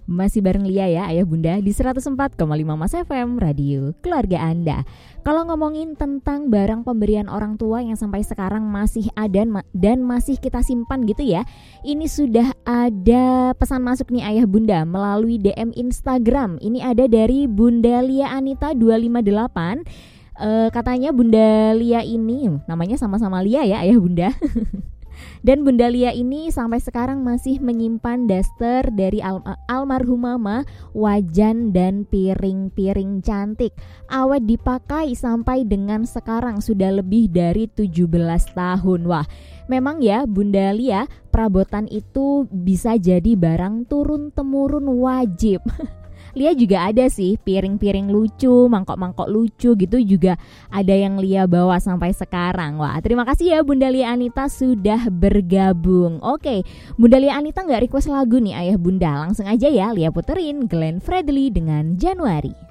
Masih bareng Lia ya, Ayah Bunda di 104,5 Mas FM, Radio Keluarga Anda. Kalau ngomongin tentang barang pemberian orang tua yang sampai sekarang masih ada dan masih kita simpan gitu ya. Ini sudah ada pesan masuk nih Ayah Bunda melalui DM Instagram. Ini ada dari Bunda Lia Anita 258. Katanya Bunda Lia ini, namanya sama-sama Lia ya Ayah Bunda. Dan Bunda Lia ini sampai sekarang masih menyimpan daster dari almarhum mama, wajan dan piring-piring cantik. Awet dipakai sampai dengan sekarang, sudah lebih dari 17 tahun. Wah, memang ya Bunda Lia, perabotan itu bisa jadi barang turun-temurun wajib. Lia juga ada sih piring-piring lucu, mangkok-mangkok lucu gitu juga ada yang Lia bawa sampai sekarang. Wah, terima kasih ya Bunda Lia Anita sudah bergabung. Oke, Bunda Lia Anita gak request lagu nih Ayah Bunda. Langsung aja ya Lia puterin Glenn Fredly dengan Januari.